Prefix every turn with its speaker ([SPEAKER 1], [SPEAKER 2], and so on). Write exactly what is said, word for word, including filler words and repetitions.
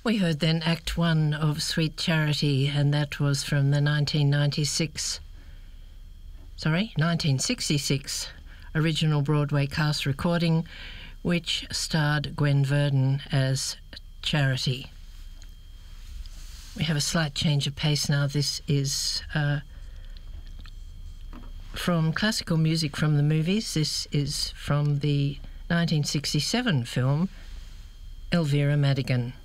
[SPEAKER 1] We heard then Act One of Sweet Charity, and that was from the nineteen ninety-six, sorry, nineteen sixty-six original Broadway cast recording, which starred Gwen Verdon as Charity. We have a slight change of pace now. This is uh, from classical music from the movies. This is from the nineteen sixty-seven film Elvira Madigan.